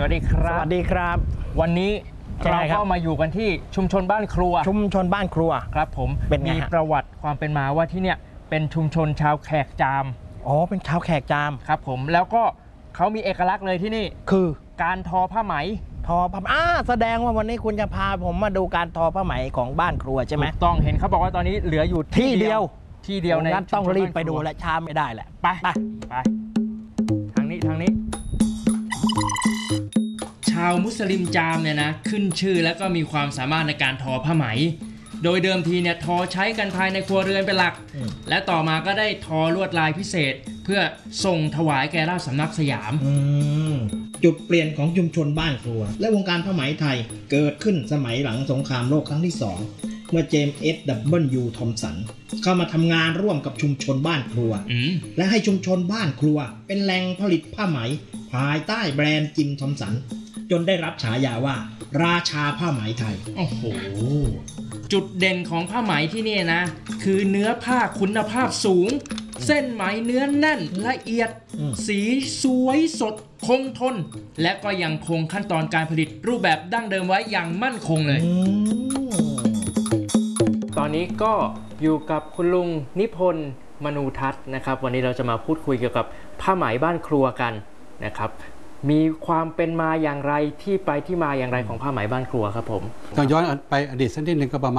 วัสดีครับสวัสดีครับวันนี้เราก็มาอยู่กันที่ชุมชนบ้านครัวชุมชนบ้านครัวครับผมมีประวัติความเป็นมาว่าที่เนี่ยเป็นชุมชนชาวแขกจามอ๋อเป็นชาวแขกจามครับผมแล้วก็เขามีเอกลักษณ์เลยที่นี่คือการทอผ้าไหมแสดงว่าวันนี้คุณจะพาผมมาดูการทอผ้าไหมของบ้านครัวใช่ไหมถูกต้องเห็นเขาบอกว่าตอนนี้เหลืออยู่ที่เดียวในงั้นต้องรีบไปดูและช้าไม่ได้แหละไปทางนี้ชาวมุสลิมจามเนี่ยนะขึ้นชื่อแล้วก็มีความสามารถในการทอผ้าไหมโดยเดิมทีเนี่ยทอใช้กันภายในครัวเรือนเป็นหลักและต่อมาก็ได้ทอลวดลายพิเศษเพื่อส่งถวายแก่ราชสำนักสยามจุดเปลี่ยนของชุมชนบ้านครัวและวงการผ้าไหมไทยเกิดขึ้นสมัยหลังสงครามโลกครั้งที่2เมื่อเจมส์ S.W. ทอมสันเข้ามาทำงานร่วมกับชุมชนบ้านครัวและให้ชุมชนบ้านครัวเป็นแหล่งผลิตผ้าไหมภายใต้แบรนด์จิมทอมสันจนได้รับฉายาว่าราชาผ้าไหมไทยโอ้โหจุดเด่นของผ้าไหมที่นี่นะคือเนื้อผ้าคุณภาพสูงเส้นไหมเนื้อแน่นละเอียดสีสวยสดคงทนและก็ยังคงขั้นตอนการผลิตรูปแบบดั้งเดิมไว้อย่างมั่นคงเลยตอนนี้ก็อยู่กับคุณลุงนิพนธ์มนูทัศน์นะครับวันนี้เราจะมาพูดคุยเกี่ยวกับผ้าไหมบ้านครัวกันนะครับมีความเป็นมาอย่างไรที่ไปที่มาอย่างไรของผ้าไหมบ้านครัวครับผมต้องย้อนไปอดีตสักนิดนึงก็ประมาณ